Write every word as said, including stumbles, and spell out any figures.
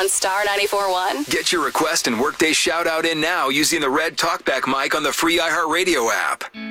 on Star ninety-four point one. Get your request and workday shout out in now using the red talkback mic on the free iHeartRadio app.